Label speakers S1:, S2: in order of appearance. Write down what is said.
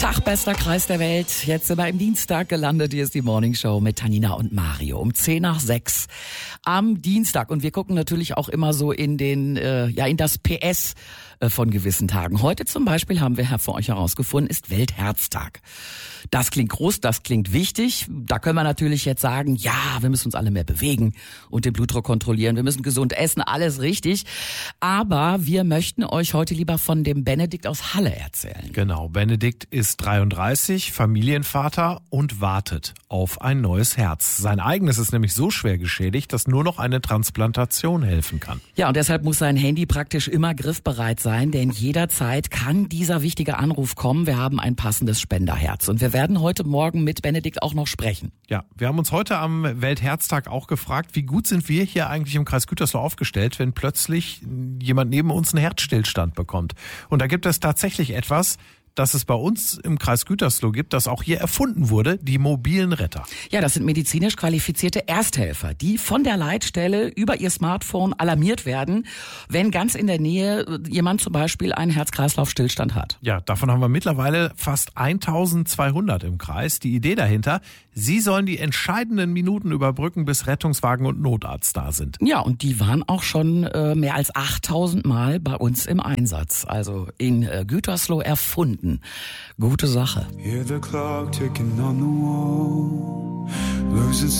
S1: Tag, bester Kreis der Welt. Jetzt sind wir im Dienstag gelandet. Hier ist die Morning Show mit Tanina und Mario um 5:10 am Dienstag. Und wir gucken natürlich auch immer so in in das PS von gewissen Tagen. Heute zum Beispiel haben wir für euch herausgefunden, ist Weltherztag. Das klingt groß, das klingt wichtig. Da können wir natürlich jetzt sagen, ja, wir müssen uns alle mehr bewegen und den Blutdruck kontrollieren. Wir müssen gesund essen, alles richtig. Aber wir möchten euch heute lieber von dem Benedikt aus Halle erzählen.
S2: Genau, Benedikt ist 33, Familienvater und wartet auf ein neues Herz. Sein eigenes ist nämlich so schwer geschädigt, dass nur noch eine Transplantation helfen kann.
S1: Ja, und deshalb muss sein Handy praktisch immer griffbereit sein, denn jederzeit kann dieser wichtige Anruf kommen. Wir haben ein passendes Spenderherz und wir werden heute Morgen mit Benedikt auch noch sprechen.
S2: Ja, wir haben uns heute am Weltherztag auch gefragt, wie gut sind wir hier eigentlich im Kreis Gütersloh aufgestellt, wenn plötzlich jemand neben uns einen Herzstillstand bekommt. Und da gibt es tatsächlich etwas, das es bei uns im Kreis Gütersloh gibt, das auch hier erfunden wurde, die mobilen Retter. Ja,
S1: das sind medizinisch qualifizierte Ersthelfer, die von der Leitstelle über ihr Smartphone alarmiert werden, wenn ganz in der Nähe jemand zum Beispiel einen Herz-Kreislauf-Stillstand hat.
S2: Ja, davon haben wir mittlerweile fast 1200 im Kreis. Die Idee dahinter, sie sollen die entscheidenden Minuten überbrücken, bis Rettungswagen und Notarzt da sind.
S1: Ja, und die waren auch schon mehr als 8000 Mal bei uns im Einsatz, also in Gütersloh erfunden. Gute Sache.
S3: Hear the clock ticking on the wall, losing